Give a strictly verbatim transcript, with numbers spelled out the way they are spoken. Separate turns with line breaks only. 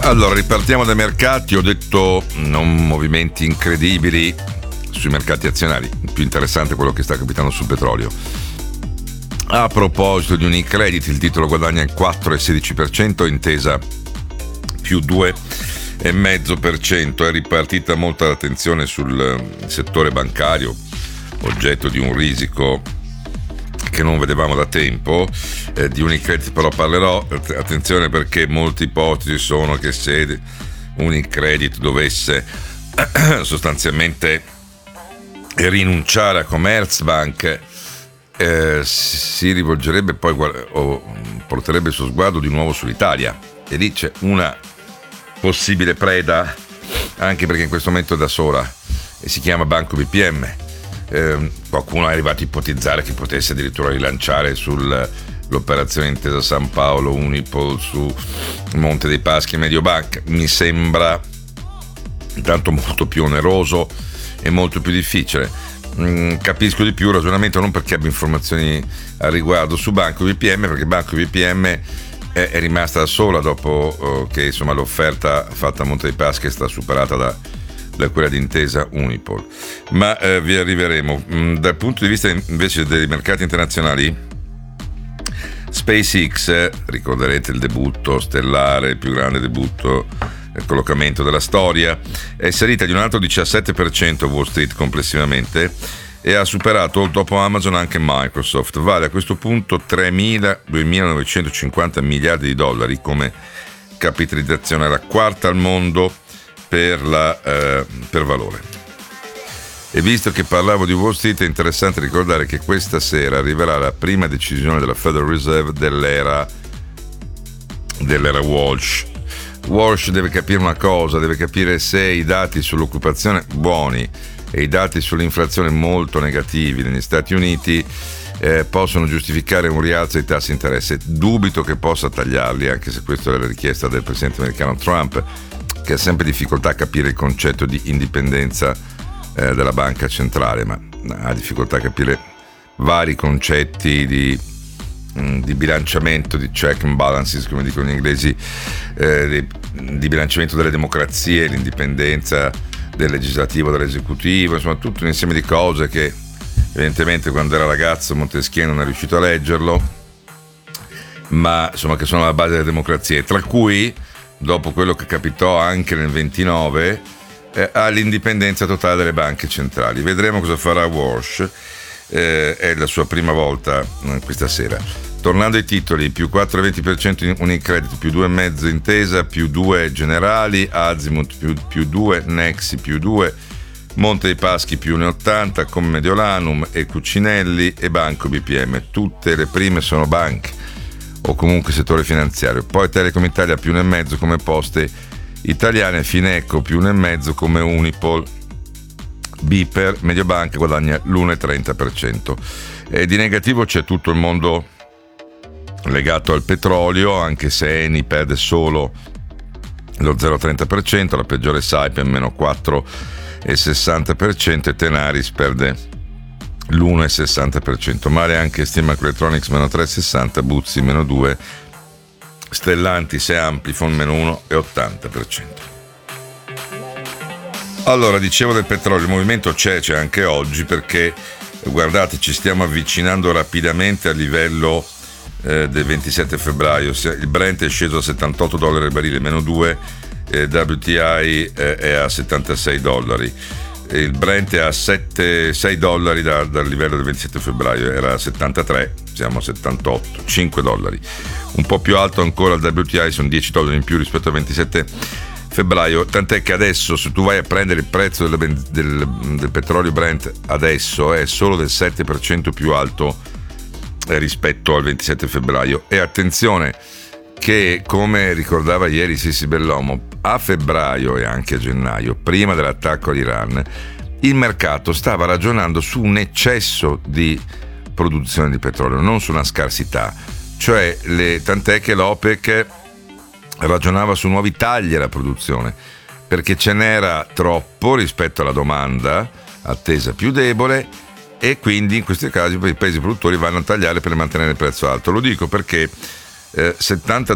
Allora, ripartiamo dai mercati. Ho detto non movimenti incredibili sui mercati azionari, più interessante quello che sta capitando sul petrolio. A proposito di Unicredit, il titolo guadagna il quattro virgola sedici per cento, Intesa più due virgola cinque per cento. È ripartita molta attenzione sul settore bancario, oggetto di un risico che non vedevamo da tempo. Eh, di Unicredit però parlerò. Attenzione, perché molte ipotesi sono che se Unicredit dovesse sostanzialmente rinunciare a Commerzbank, eh, si rivolgerebbe poi o porterebbe il suo sguardo di nuovo sull'Italia, e lì c'è una possibile preda, anche perché in questo momento è da sola e si chiama Banco B P M. Eh, qualcuno è arrivato a ipotizzare che potesse addirittura rilanciare sull'operazione Intesa San Paolo, Unipol, su Monte dei Paschi e Mediobanca. Mi sembra intanto molto più oneroso e molto più difficile. Mm, capisco di più il ragionamento, non perché abbia informazioni al riguardo su Banco B P M, perché Banco B P M è, è rimasta da sola dopo oh, che insomma l'offerta fatta a Monte dei Paschi è stata superata da da quella di Intesa Unipol, ma eh, vi arriveremo. Mm, dal punto di vista invece dei mercati internazionali, SpaceX, eh, ricorderete il debutto stellare, il più grande debutto, il collocamento della storia, è salita di un altro diciassette per cento Wall Street complessivamente e ha superato dopo Amazon anche Microsoft. Vale a questo punto tremila-duemilanovecentocinquanta miliardi di dollari come capitalizzazione, la quarta al mondo per, la, eh, per valore. E visto che parlavo di Wall Street, è interessante ricordare che questa sera arriverà la prima decisione della Federal Reserve dell'era dell'era Walsh. Walsh deve capire una cosa, deve capire se i dati sull'occupazione buoni e i dati sull'inflazione molto negativi negli Stati Uniti eh, possono giustificare un rialzo dei tassi di interesse. Dubito che possa tagliarli, anche se questa è la richiesta del presidente americano Trump, che ha sempre difficoltà a capire il concetto di indipendenza eh, della banca centrale, ma ha difficoltà a capire vari concetti di, mh, di bilanciamento, di check and balances, come dicono gli inglesi, eh, di, di bilanciamento delle democrazie, l'indipendenza del legislativo dall'esecutivo, insomma tutto un insieme di cose che evidentemente quando era ragazzo Montesquieu non è riuscito a leggerlo, ma insomma che sono alla base delle democrazie, tra cui, dopo quello che capitò anche nel ventinove, eh, all'indipendenza totale delle banche centrali. Vedremo cosa farà Walsh, eh, è la sua prima volta eh, questa sera. Tornando ai titoli, più quattro virgola venti per cento in Unicredit, più due virgola cinque Intesa, più due Generali, Azimut più, più due, Nexi più due, Monte dei Paschi più uno virgola ottanta, come Mediolanum e Cucinelli e Banco B P M. Tutte le prime sono banche o comunque settore finanziario. Poi Telecom Italia più uno virgola cinque come Poste Italiane, Fineco più uno virgola cinque come Unipol, Biper, Mediobanca guadagna l'uno virgola trenta per cento. E di negativo c'è tutto il mondo legato al petrolio, anche se Eni perde solo lo zero virgola trenta per cento, la peggiore Saipem meno quattro virgola sessanta per cento e Tenaris perde l'uno virgola sessanta per cento. Male anche Steam Electronics meno tre virgola sessanta, Buzzi meno due, Stellantis e Amplifon meno uno virgola ottanta per cento. Allora, dicevo del petrolio, il movimento c'è, c'è anche oggi, perché guardate, ci stiamo avvicinando rapidamente al livello eh, del ventisette febbraio. Il Brent è sceso a settantotto dollari al barile, meno due, eh, W T I eh, è a settantasei dollari. Il Brent è a sette, sei dollari da, dal livello del ventisette febbraio, era a settantatré, siamo a settantotto, cinque dollari. Un po' più alto ancora il W T I, sono dieci dollari in più rispetto al ventisette febbraio, tant'è che adesso se tu vai a prendere il prezzo del, del, del petrolio Brent adesso è solo del sette per cento più alto rispetto al ventisette febbraio. E attenzione che, come ricordava ieri Sissi Bellomo, a febbraio e anche a gennaio, prima dell'attacco all'Iran, il mercato stava ragionando su un eccesso di produzione di petrolio, non su una scarsità, cioè le, tant'è che l'OPEC ragionava su nuovi tagli alla produzione, perché ce n'era troppo rispetto alla domanda attesa più debole, e quindi in questi casi i paesi produttori vanno a tagliare per mantenere il prezzo alto. Lo dico perché eh, settanta